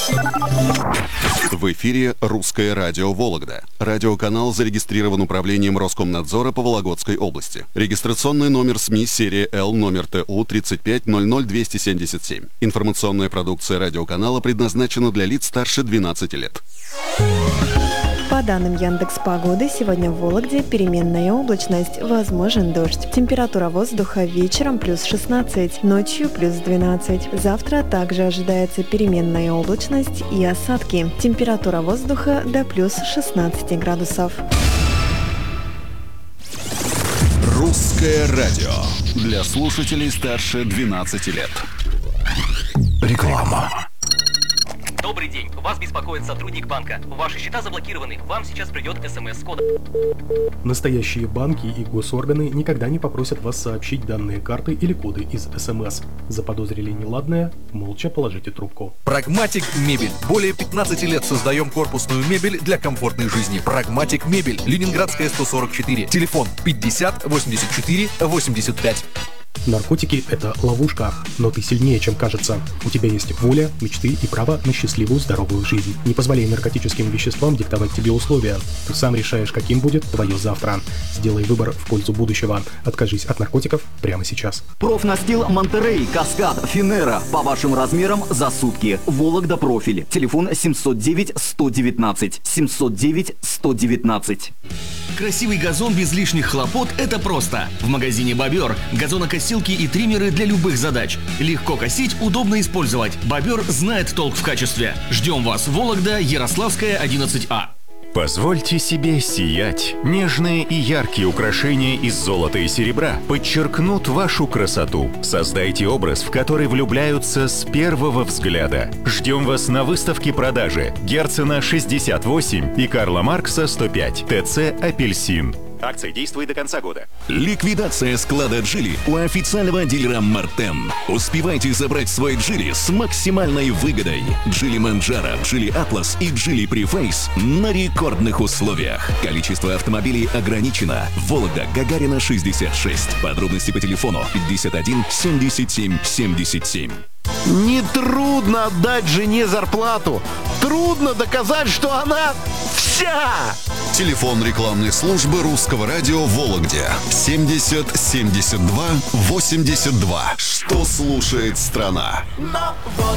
В эфире «Русское радио Вологда». Радиоканал зарегистрирован управлением Роскомнадзора по Вологодской области. Регистрационный номер СМИ серия Л, номер ТУ 3500277. Информационная продукция радиоканала предназначена для лиц старше 12 лет. По данным Яндекс.Погоды, сегодня в Вологде переменная облачность, возможен дождь. Температура воздуха вечером плюс 16, ночью плюс 12. Завтра также ожидается переменная облачность и осадки. Температура воздуха до плюс 16 градусов. «Русское радио» для слушателей старше 12 лет. Реклама. Добрый день. Вас беспокоит сотрудник банка. Ваши счета заблокированы. Вам сейчас придет СМС с кодом. Настоящие банки и госорганы никогда не попросят вас сообщить данные карты или коды из СМС. Заподозрили неладное? Молча положите трубку. Прагматик Мебель. Более 15 лет создаем корпусную мебель для комфортной жизни. Прагматик Мебель. Ленинградская, 144. Телефон 50 84 85. Наркотики – это ловушка, но ты сильнее, чем кажется. У тебя есть воля, мечты и право на счастливую, здоровую жизнь. Не позволяй наркотическим веществам диктовать тебе условия. Ты сам решаешь, каким будет твое завтра. Сделай выбор в пользу будущего. Откажись от наркотиков прямо сейчас. Профнастил Монтерей, Каскад, Финера. По вашим размерам за сутки. Вологда профиль. Телефон 709-119. 709-119. Красивый газон без лишних хлопот – это просто. В магазине «Бобер» газонокосилки и триммеры для любых задач. Легко косить, удобно использовать. «Бобер» знает толк в качестве. Ждем вас, Вологда, Ярославская, 11А. Позвольте себе сиять. Нежные и яркие украшения из золота и серебра подчеркнут вашу красоту. Создайте образ, в который влюбляются с первого взгляда. Ждем вас на выставке продажи Герцена 68 и Карла Маркса 105. ТЦ «Апельсин». Акция действует до конца года. Ликвидация склада Джили у официального дилера Мартен. Успевайте забрать свой Джили с максимальной выгодой. Джили Манджаро, Джили Атлас и Джили Префейс на рекордных условиях. Количество автомобилей ограничено. Вологда, Гагарина, 66. Подробности по телефону 51 77 77. Нетрудно отдать жене зарплату. Трудно доказать, что она вся. Телефон рекламной службы Русского радио в Вологде 70 72 82. Что слушает страна? Но вот